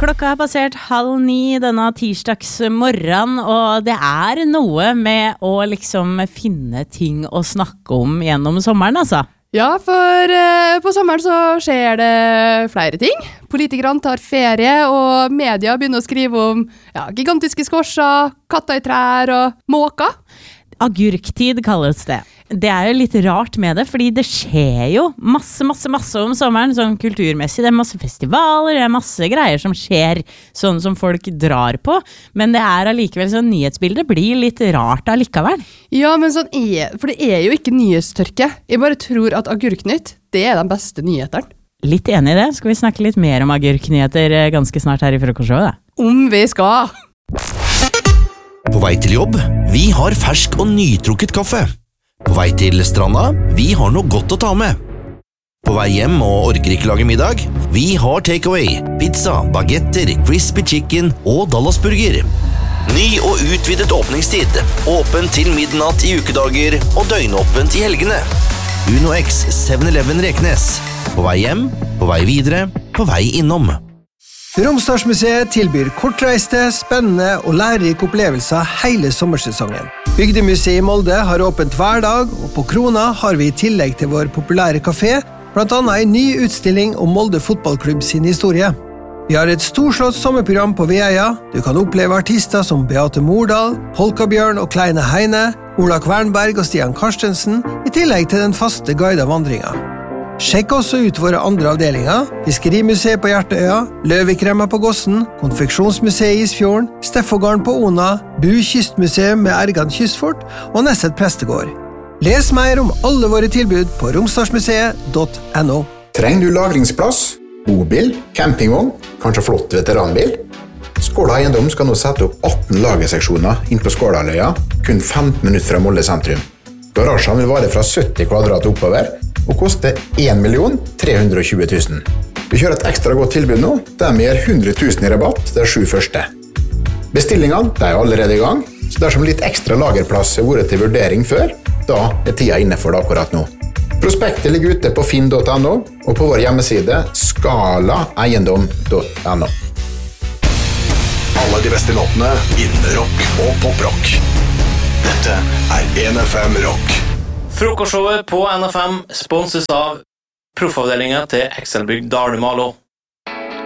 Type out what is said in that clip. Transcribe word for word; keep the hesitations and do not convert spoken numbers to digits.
Klokka har passert halv ni denne tirsdagsmorgen, og det er noe med å liksom finne ting å snakke om gjennom sommeren, altså. Ja, for eh, på sommeren så skjer det flere ting. Politikerne tar ferie, og media begynner å skrive om ja, gigantiske skorser, katter i trær og måker. Agurktid kalles det. Det er jo litt rart med det, fordi det skjer jo masse, masse, masse om sommeren, sånn kulturmessig. Det er masse festivaler, det er masse greier som skjer, sånn som folk drar på. Men det er allikevel sånn, nyhetsbildet blir litt rart allikevel. Ja, men sånn er, for det er jo ikke nyhetstørke. Jeg bare tror at Agurknytt, det er den beste nyheteren. Litt enig i det. Skal vi snakke litt mer om agurknyheter ganske snart her i frokostshowet, da? Om vi skal! På vei til jobb, vi har fersk og nytrukket kaffe. På vei til stranda, vi har noe godt å ta med. På vei hjem og orker ikke lage middag, vi har takeaway, pizza, bagetter, crispy chicken og Dallasburger. Ny og utvidet åpningstid, åpen til midnatt i ukedager og døgnåpent i helgene. Uno X seven eleven Reknes. På vei hjem, på vei videre, på vei innom. Romsdalsmuseet tilbyr kortreiste, spennende og lærerike opplevelser hele sommersesongen. Bygdemuseet i Molde har åpent hver dag, og på Krona har vi i tillegg til vår populære kafé, blant annet en ny utstilling om Molde fotballklubb sin historie. Vi har et storslått sommerprogram på Veia. Du kan oppleve artister som Beate Mordal, Polkabjørn og Kleine Heine, Ola Kvernberg og Stian Karstensen, i tillegg til den faste guidede vandringen. Sjekk også ut våre andre avdelinger, Fiskerimuseet på Hjerteøya, Løvikremma på Gossen, Konfeksjonsmuseet i Isfjorden, Steffågarden på Ona, Bu Kystmuseum med Ergan Kystfort og Nesset Prestegård. Les mer om alle våre tilbud på romsdalsmuseet punktum no. Trenger du lagringsplass, bobil, campingvogn, kanskje flott veteranbil? Skåla Eiendom skal nå sette opp atten lagerseksjoner inn på Skålaløya, kun femten minutter fra Molde sentrum. Garasjen vil vare fra sytti kvadrat oppover, og koster en million tre hundre og tjue tusen. Vi kjører et ekstra godt tilbud nå, der vi gir hundre tusen i rabatt de sju første. Bestillingene de er allerede i gang, så dersom litt ekstra lagerplass har vært til vurdering før, da er tida inne for det akkurat nå. Prospektet ligger ute på finn punktum no og på vår hjemmeside skala eiendom punktum no. Alle de beste låtene innen rock og poprock. Dette er N F M Rock. Frokostshowet på N F M sponses av proffavdelingen til Excelbygg Dalumalo.